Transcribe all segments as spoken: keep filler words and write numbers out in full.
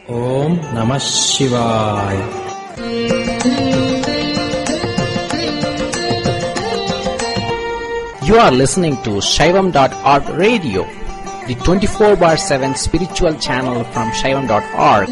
ஓம் நம சிவாய். You are listening to Shaivam dot org radio, the twenty-four bar seven spiritual channel from Shaivam dot org.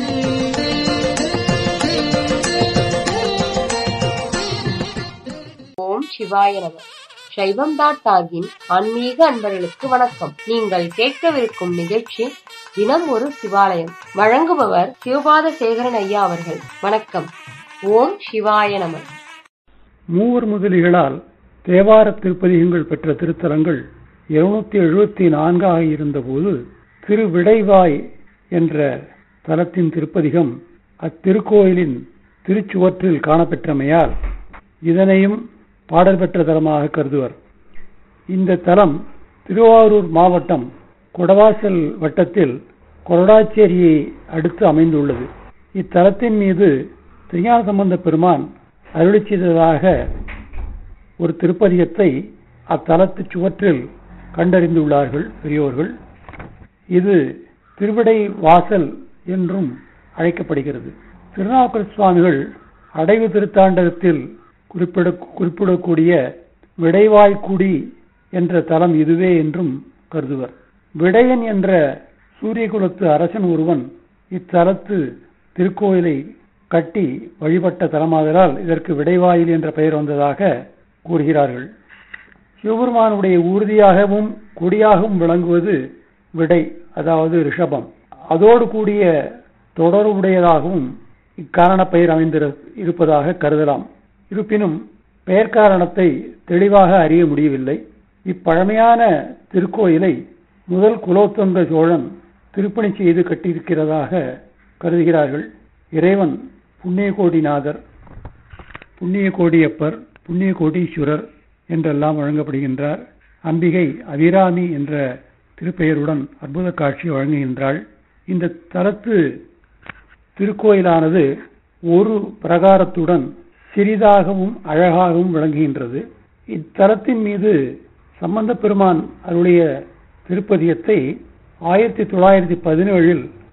ஓம் சிவாய நம. சைவம் dot ஆகின் ஆன்மீக அன்பர்களுக்கு வணக்கம். நீங்கள் கேட்கவிருக்கும் நிகழ்ச்சி தினம் ஒரு சிவாலயம். வழங்குபவர் சிவபாத சேகரன் ஐயா அவர்கள். வணக்கம். ஓம் சிவாய நம. மூவர் முதலிகளால் தேவார திருப்பதிகங்கள் பெற்ற திருத்தலங்கள் இருநூத்தி எழுபத்தி நான்காக இருந்தபோது திருவிடைவாய் என்ற தலத்தின் திருப்பதிகம் அத்திருக்கோயிலின் திருச்சுவற்றில் காணப்பெற்றமையால் இதனையும் பாடல் பெற்ற தலமாக கருதுவர். இந்த தலம் திருவாரூர் மாவட்டம் கொடவாசல் வட்டத்தில் கொரடாச்சேரியை அடுத்து அமைந்துள்ளது. இத்தலத்தின் மீது திருஞான சம்பந்த பெருமான் அருளி செய்ததாக ஒரு திருப்பதிகத்தை அத்தலத்து சுவற்றில் கண்டறிந்துள்ளார்கள் பெரியோர்கள். இது திருவிடை வாசல் என்றும் அழைக்கப்படுகிறது. திருநாவுக்கரசு சுவாமிகள் அடைவு திருத்தாண்டகத்தில் குறிப்பிட குறிப்பிடக்கூடிய விடைவாய்க்குடி என்ற தலம் இதுவே என்றும் கருதுவர். விடையன் என்ற சூரியகுலத்து அரசன் ஒருவன் இத்தலத்து திருக்கோயிலை கட்டி வழிபட்ட தலமாதலால் இதற்கு விடைவாயில் என்ற பெயர் வந்ததாக கூறுகிறார்கள். சிவபெருமானுடைய ஊர்தியாகவும் கொடியாகவும் விளங்குவது விடை, அதாவது ரிஷபம். அதோடு கூடிய தொடர்புடையதாகவும் இக்காரண பெயர் அமைந்திரு இருப்பதாக கருதலாம். இருப்பினும் பெயர் காரணத்தை தெளிவாக அறிய முடியவில்லை. இப்பழமையான திருக்கோயிலை முதல் குலோத்துங்க சோழன் திருப்பணி செய்து கட்டியிருக்கிறதாக கருதுகிறார்கள். இறைவன் புண்ணியகோடிநாதர், புண்ணியகோடியப்பர், புண்ணியகோடீஸ்வரர் என்றெல்லாம் வழங்கப்படுகின்றார். அம்பிகை அபிராமி என்ற திருப்பெயருடன் அற்புத காட்சி வழங்குகின்றாள். இந்த தலத்து திருக்கோயிலானது ஒரு பிரகாரத்துடன் சிறிதாகவும் அழகாகவும் விளங்குகின்றது. இத்தலத்தின் மீது சம்பந்த பெருமான் அவருடைய திருப்பதியத்தை ஆயிரத்தி தொள்ளாயிரத்தி பதினேழில்